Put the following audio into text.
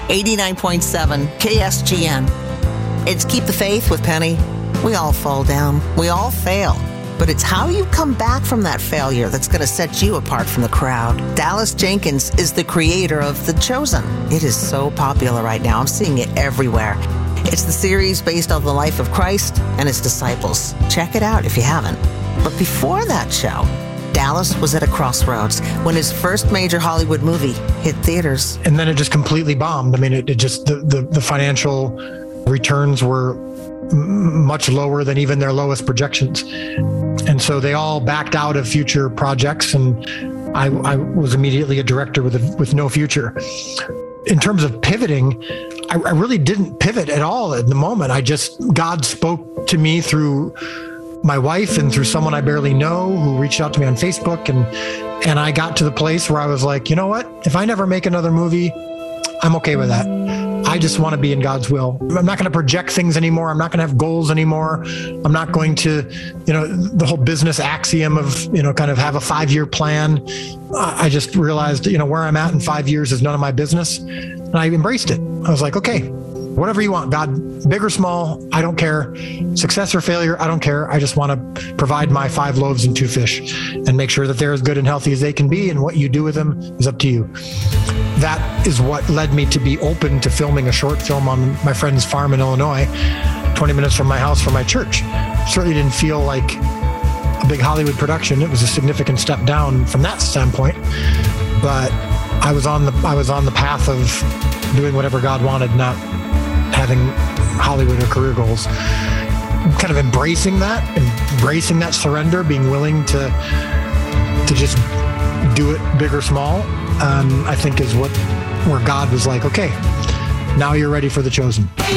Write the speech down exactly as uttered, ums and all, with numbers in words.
eighty-nine point seven K S G N. It's Keep the Faith with Penny. We all fall down. We all fail. But it's how you come back from that failure that's going to set you apart from the crowd. Dallas Jenkins is the creator of The Chosen. It is so popular right now. I'm seeing it everywhere. It's the series based on the life of Christ and his disciples. Check it out if you haven't. But before that show, Dallas was at a crossroads when his first major Hollywood movie hit theaters. And then it just completely bombed. I mean, it, it just, the, the, the financial returns were m- much lower than even their lowest projections. And so they all backed out of future projects, and I, I was immediately a director with a, with no future. In terms of pivoting, I, I really didn't pivot at all at the moment. I just, God spoke to me through my wife and through someone I barely know who reached out to me on Facebook. And, and I got to the place where I was like, you know what? If I never make another movie, I'm okay with that. I just want to be in God's will. I'm not going to project things anymore. I'm not going to have goals anymore. I'm not going to, you know, the whole business axiom of, you know, kind of have a five-year plan. I just realized, you know, where I'm at in five years is none of my business. And I embraced it. I was like, okay, whatever you want, God, big or small, I don't care. Success or failure, I don't care. I just want to provide my five loaves and two fish and make sure that they're as good and healthy as they can be. And what you do with them is up to you. That is what led me to be open to filming a short film on my friend's farm in Illinois, twenty minutes from my house, from my church. Certainly didn't feel like a big Hollywood production. It was a significant step down from that standpoint, but I was on the I was on the path of doing whatever God wanted, not having Hollywood or career goals. Kind of embracing that, embracing that surrender, being willing to to just do it big or small. Um, I think is what where God was like, okay, now you're ready for The Chosen.